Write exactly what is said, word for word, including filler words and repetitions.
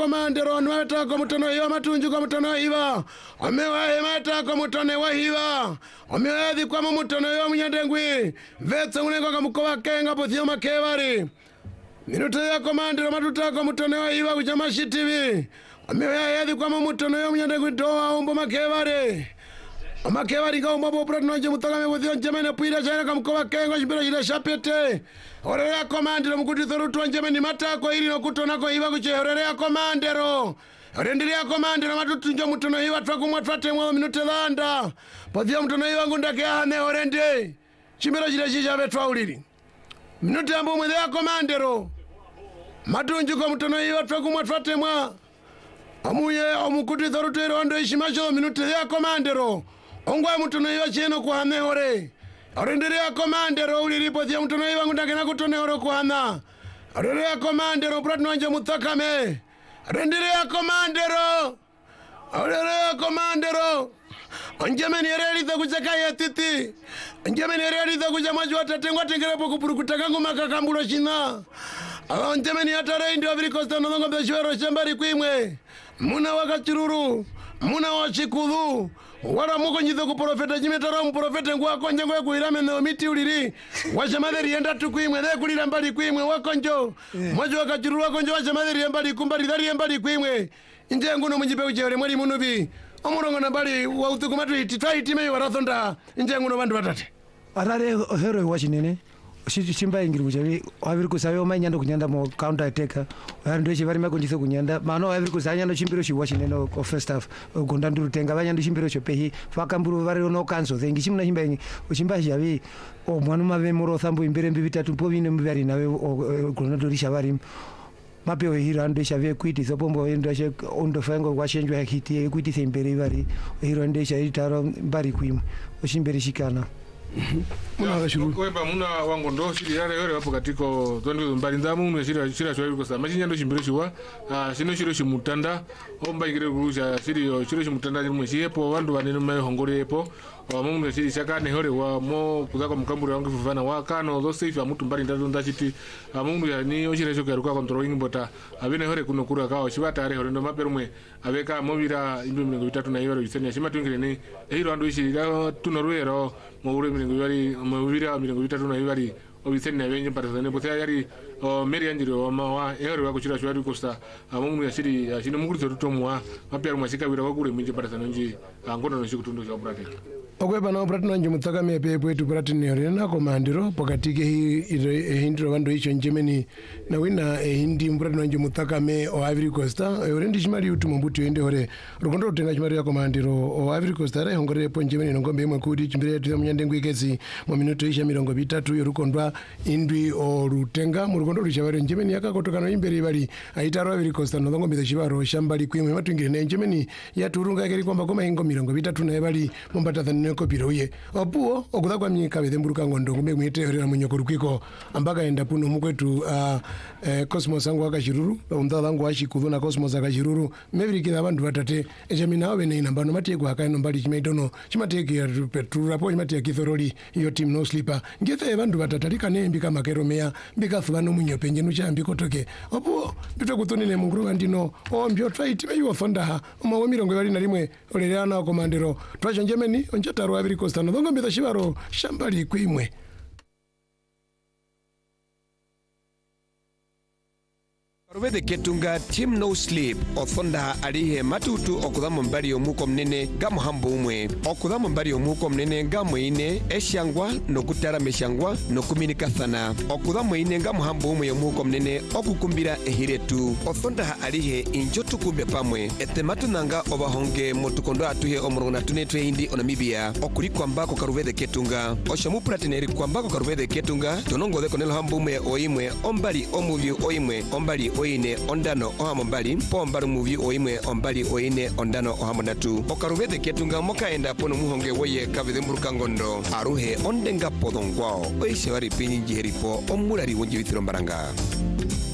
komandero nweta ko mutono hiwa matunju ko mutono hiwa amewaye mata ko mutono wa hiwa amewaye kwa mutono hiwa munyandengwi vetsa unengo ka mukowa kenga pothio makebari minuto ya komandero matuta ko mutono wa hiwa kuchama shitivi amewaye kwa mutono hiwa munyandengwi doa umbo makebari amakebari ga umbo bo prat nonje mutaka me pothio njemene puira chana ka mukowa kenga chimbira chira shapete Orere komandero mukuti thorutu njemeni matako ili nokutona ko hiwa kuche orere komandero Rendiria komandero matutunjo mutono hiwa twakumwa twatemwa minute landa pothio mutono hiwa ngundake ane orende chimbira chira chija vetwa uliri minute ambo mwede ya komandero matunju ko mutono hiwa twakumwa twatemwa amuye omukuti thorutu irondo ishimacho minute ya komandero ongwa mutono hiwa cheno kuhane ore Arenderea komandero uliripo thia mutono hiwa ngundake na kutone oro kuhana Arenderea komandero pratno anje mutakame Arenderea komandero Arenderea komandero Anjemeni ereli tha kuchaka ya titi Anjemeni ereli tha kuja maju watatengwa tengerepo kupurukuta kangu makakambulo shina Anjemeni hatare indi wa virikosta nonongo beshuero shambari kuimwe Muna wakachiruru Muna wachikudhu Wara muko njitho ku profeta jimetara mu profeta ngwa konje ngwa kuirame no miti uliri washa madheri yenda tukuimwe de kulira mbali kuimwe wakonjo mojo wakajuru wakonjo washa madheri mbali kumbali dhari mbali kuimwe inde nguno munjipe ujere mwali munubi omurongo na mbali wa utukumatu ititai time warathonda inde nguno bandu batate arare hero washinene Shimba ingiri kuchavi waviri kusawe omanyando kunyanda mo counter attack vandu chivari makonjisa kunyanda mano waviri kusanyando chimbiro chiwashineno of first half gonda ndurutenga vanyando chimbiro chopehi vakamburu vari no cancel thengi chimuna chimba ingi uchimba chavi o mwana mave moro thambo imbere mbi vitatu mpo vine mbivari nawe gonda ndurisha vari mapeo hiro ando chave kwiti sopombo endo che ondo fango kwachenjwa hiti kwiti sembere vari hiro ndo chaitaro mbari kwimwe uchimbere shikana Muna washuru kweba muna wango ndo shiri yale yore wapo katiko twende mbali ndamu mwe shiri shiri shwari kwa sama chinyando chimbiro chiwa ah sino shiro chimutanda omba igire kuruja shiri shiro chimutanda mwe chiepo wandu wanene mwe hongorepo wa mungu shiri shakane hore wa mo kuzaka mukambure wangu fufana wa kano zo safe amutu mbali ndado ndachiti mungu ya ni oshire shoka ruka controlling bota abine hore kuno kura kawo shibata are hore ndo mapero mwe abeka mobira imbe mwe bitatu na yoro bisenya shima twingire ni hiro ando shiri tunorwero mo ure milingo yari mubira milingo bitatu na yari obiseni na benye parazane botea yari meri anjiro wa ero wa kuchira shwari kosta amungu yashiri yashino mugurito tutomwa mapya mwashika bira wakure minje parazane nji ngono no shikutundo cha brate Okweba na opratno nje mutakame pepe wetu pratini yorena komandiro pokatike hi hindro wando icho njemeni na wina hindi mpratno nje mutakame o Ivory Coast yorendi chimali utumo mbuti wende hore rukondo rutenga chimali ya komandiro o Ivory Coast re hongore po njemeni ngombe imwe kudi chimbere tu munyande ngwikezi mu minuto isha mirongo bitatu yorukondwa indwi o rutenga mu rukondo ruchavare njemeni yakakotokana imbere bali aitaro Ivory Coast no ngombe za chibaro shambali kwimwe matwingire ne njemeni ya turunga keri kwamba koma ingo mirongo bitatu na bali mombata neko biroye opuo okuza kwa myika bethemburuka ngondo ngumbe mwiteherera munyoko rukiko ambaka enda puno mukwetu uh, eh, Cosmos angu akashiruru undala angu ashikudhona Cosmos akashiruru mebirikira abantu batate ejamina awe ne inambano mateko akaino mbali chimaidono chimateke ya petrura po chimateke kithoroli iyo team no sleeper ngete abantu batatalika ne mbika makero meya mbika fulano munyope njenu cha mbiko toke opuo bito kutonine munguru andino o mbyo twaiti bayo fonda umawo mirongo bali na limwe olelana komandero twacho njemeni onjata ro Ivory Coast no ngombe za shibaro shambali kwimwe Karuvede ketunga team no sleep othonda alihe matutu okudhamo mbali omuko mnene gamo hambo umwe okudhamo mbali omuko mnene gamo ine eshangwa nokutara meshangwa nokuminikathana okudhamo ine gamo hambo umwe omuko mnene okukumbira ehiretu othonda alihe injotu kumbe pamwe etematu nanga obahonge motukondo atuhe omurona tunetwe hindi onamibia okuri kwambako karuvede ketunga oshamu pratineri kwambako karuvede ketunga tonongo konelo hambo umwe oimwe ombali omuvyu oimwe ombali oine ondano ohamo mbali po mbali muvi oimwe ombali oine ondano ohamo natu okaruvede ketunga moka enda pono muhonge woye kavede mburuka ngondo aruhe ondenga podongwao oishe wari pinyi njiheripo omulari wonjivithiro mbaranga